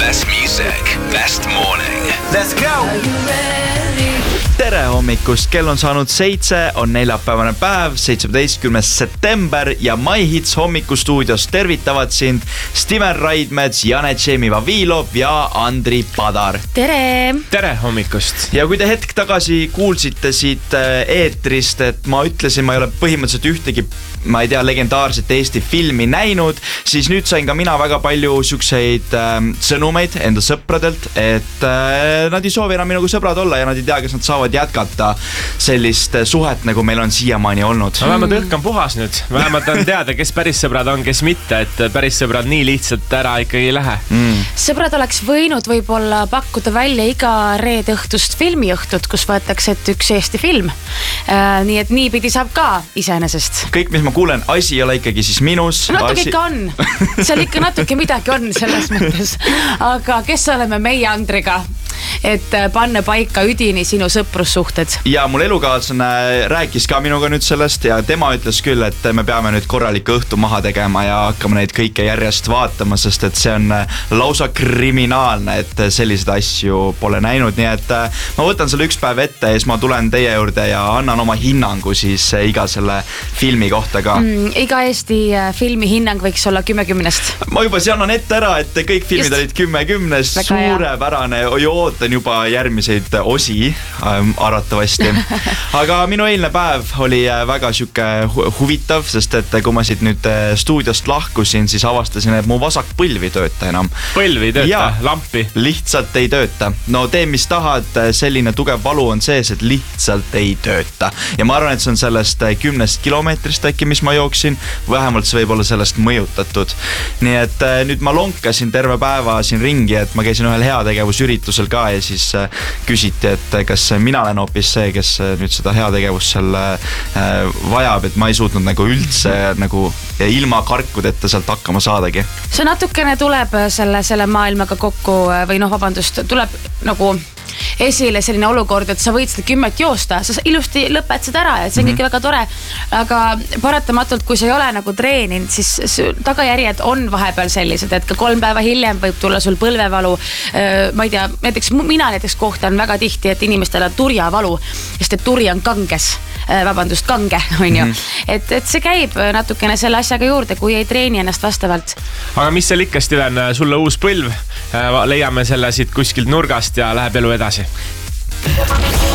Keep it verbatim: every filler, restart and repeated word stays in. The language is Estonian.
Best music, best morning. Let's go! Tere hommikust, kell on saanud seitse, on neljapäevane päev, seitsmeteistkümnes september ja My Hits hommikustuudios tervitavad sind Steven Raidmets, Jane Tšemi Vavilov ja Andri Padar. Tere! Tere hommikust! Ja kui te hetk tagasi kuulsite siit eetrist, et ma ütlesin, ma ei ole põhimõtteliselt ühtegi, ma ei tea, legendaarset Eesti filmi näinud, siis nüüd sain ka mina väga palju siukseid äh, sõnumeid enda sõpradelt, et äh, nad ei soovi enam minuga sõbrad olla ja nad ei tea, kas nad saavad jätkata sellist suhet, nagu meil on siiamaani olnud. No, vähemalt õhk on puhas nüüd. Vähemalt on teada, kes päris sõbrad on, kes mitte, et päris sõbrad nii lihtsalt ära ikkagi ei lähe. Mm. Sõbrad oleks võinud võib-olla pakkuda välja iga reede õhtust filmiõhtut, kus võetakse et üks Eesti film. Äh, nii et nii pidi saab ka iseenesest. Kõik, mis ma kuulen, asi ei ole ikkagi siis minus. Natuke asi... ikka on. Seal ikka natuke midagi on selles mõttes. Aga kes oleme meie Andriga? Et panna paika üdini sinu sõprussuhted. Ja mul elukaaslane rääkis ka minuga nüüd sellest ja tema ütles küll, et me peame nüüd korraliku õhtu maha tegema ja hakkame neid kõike järjest vaatama, sest et see on lausa kriminaalne, et selliseid asju pole näinud, nii et ma võtan selle üks päev ette ja siis ma tulen teie juurde ja annan oma hinnangu siis iga selle filmi kohta ka. Mm, iga Eesti filmi hinnang võiks olla kümme kümnest. Ma juba see annan ette ära, et kõik filmid Just. olid kümme kümnest, suurepärane, joo, ootan juba järgmiseid osi ähm, arvatavasti. Aga minu eilne päev oli väga siuke huvitav, sest et kui ma siit nüüd stuudiost lahkusin, siis avastasin, et mu vasak põlv ei tööta enam. Põlv ei tööta? Ja, lampi? Lihtsalt ei tööta. No tee mis tahad, selline tugev valu on sees, et lihtsalt ei tööta. Ja ma arvan, et see on sellest kümnest kilomeetrist äkki, mis ma jooksin. Vähemalt see võib olla sellest mõjutatud. Nii et nüüd ma lonkasin terve päeva siin ringi, et ma käisin ühel heategevusüritusel ka ja siis küsiti, et kas mina olen hoopis see, kes nüüd seda heategevust seal vajab, et ma ei suutnud nagu üldse nagu ilma karkudeta sealt hakkama saadagi. See natukene tuleb selle, selle maailmaga kokku või noh, vabandust, tuleb nagu esile selline olukord, et sa võid seda kümmet joosta, sa ilusti lõped seda ära, et see on mm-hmm. kõik väga tore, aga paratamatult, kui sa ei ole nagu treeninud, siis tagajärjed on vahepeal sellised, et ka kolm päeva hiljem võib tulla sul põlvevalu. Ma ei tea, näiteks mina näiteks kohtan väga tihti, et inimestel on turjavalu, sest et turi on kanges, vabandust, kange, on ju. Mm-hmm. Et, et see käib natukene selle asjaga juurde, kui ei treeni ennast vastavalt. Aga mis seal ikka, Steven, sulle uus põlv? Leiame selle siit kuskilt nurgast ja läheb elu edasi.